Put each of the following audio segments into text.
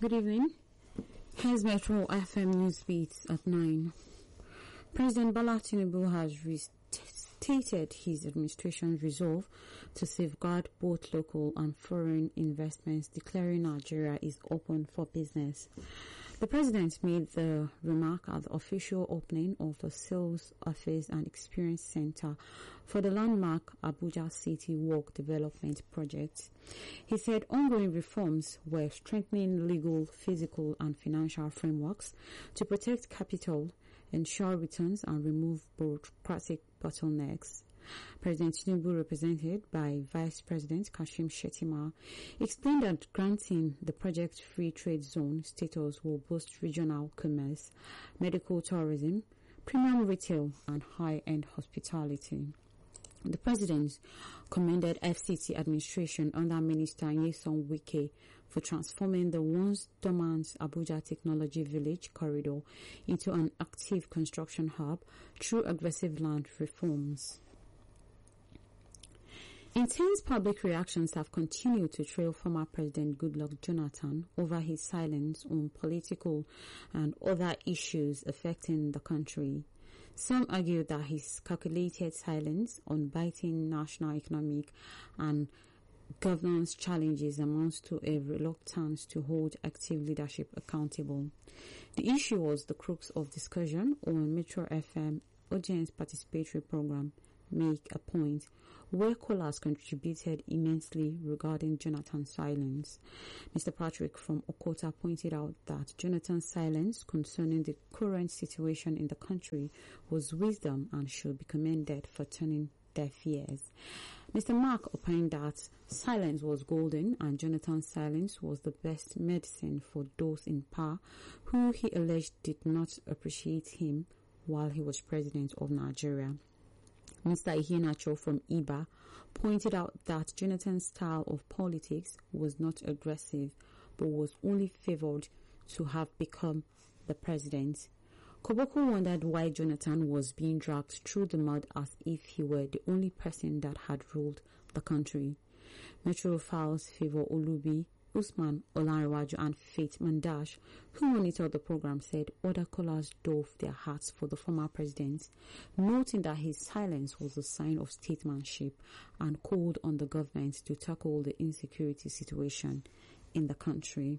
Good evening. Here's Metro FM News Beats at 9. President Bola Tinubu has restated his administration's resolve to safeguard both local and foreign investments, declaring Nigeria is open for business. The president made the remark at the official opening of the Sales Office and Experience Center for the landmark Abuja City Walk Development Project. He said ongoing reforms were strengthening legal, physical, and financial frameworks to protect capital, ensure returns, and remove bureaucratic bottlenecks. President Tinubu, represented by Vice President Kashim Shettima, explained that granting the project free trade zone status will boost regional commerce, medical tourism, premium retail, and high-end hospitality. The president commended FCT administration under Minister Nyesom Wike for transforming the once dormant Abuja Technology Village corridor into an active construction hub through aggressive land reforms. Intense public reactions have continued to trail former President Goodluck Jonathan over his silence on political and other issues affecting the country. Some argue that his calculated silence on biting national economic and governance challenges amounts to a reluctance to hold active leadership accountable. The issue was the crux of discussion on Metro FM audience participatory program Make a Point, where callers contributed immensely regarding Jonathan's silence. Mr. Patrick from Okota pointed out that Jonathan's silence concerning the current situation in the country was wisdom and should be commended for turning deaf ears. Mr. Mark opined that silence was golden and Jonathan's silence was the best medicine for those in power who he alleged did not appreciate him while he was president of Nigeria. Mr. Iheanacho from Iba pointed out that Jonathan's style of politics was not aggressive but was only favored to have become the president. Koboko wondered why Jonathan was being dragged through the mud as if he were the only person that had ruled the country. Metrophiles favor Olubi, Usman Olanrewaju and Faith Mandash, who monitored the program, said other callers dove their hats for the former president, noting that his silence was a sign of statesmanship and called on the government to tackle the insecurity situation in the country.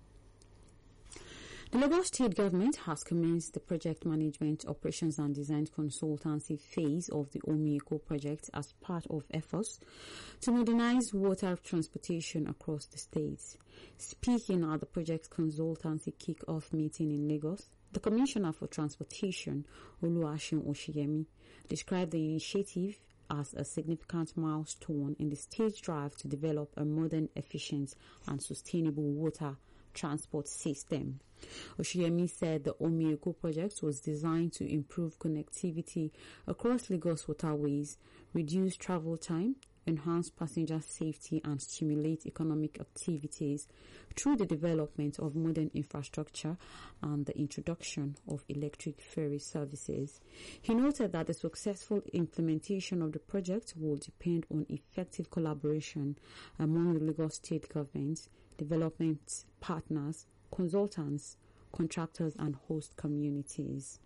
The Lagos State Government has commenced the project management, operations and design consultancy phase of the Omieko project as part of efforts to modernize water transportation across the state. Speaking at the project consultancy kick-off meeting in Lagos, the Commissioner for Transportation, Oluwaseun Oshiyemi, described the initiative as a significant milestone in the state's drive to develop a modern, efficient and sustainable water transport system. Oshiyemi said the Omieko project was designed to improve connectivity across Lagos waterways, reduce travel time, enhance passenger safety and stimulate economic activities through the development of modern infrastructure and the introduction of electric ferry services. He noted that the successful implementation of the project will depend on effective collaboration among the Lagos State government, development partners, consultants, contractors and host communities.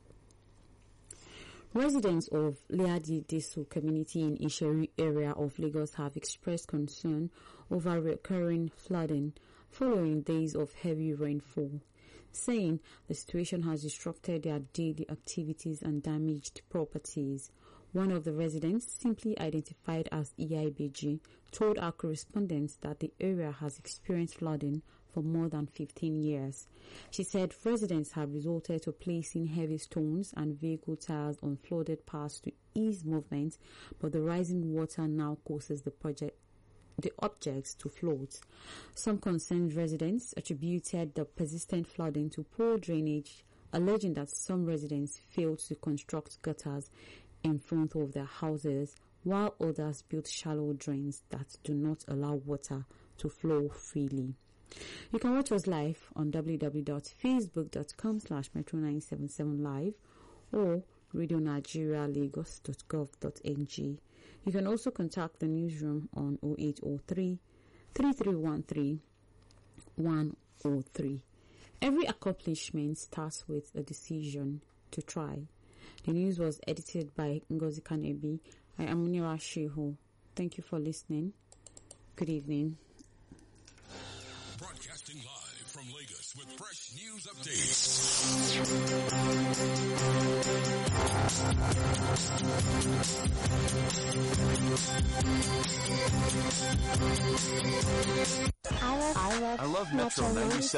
Residents of Leadi Desu community in Isheri area of Lagos have expressed concern over recurring flooding following days of heavy rainfall, saying the situation has disrupted their daily activities and damaged properties. One of the residents, simply identified as EIBG, told our correspondents that the area has experienced flooding for more than 15 years. She said residents have resorted to placing heavy stones and vehicle tires on flooded paths to ease movement, but the rising water now causes the objects to float. Some concerned residents attributed the persistent flooding to poor drainage, alleging that some residents failed to construct gutters in front of their houses, while others built shallow drains that do not allow water to flow freely. You can watch us live on www.facebook.com/metro977live or radionigerialagos.gov.ng. You can also contact the newsroom on 0803 3313 03. Every accomplishment starts with a decision to try. The news was edited by Ngozi Kanebi. I am Munira Shehu. Thank you for listening. Good evening. Broadcasting live from Lagos with fresh news updates. I love Metro 97.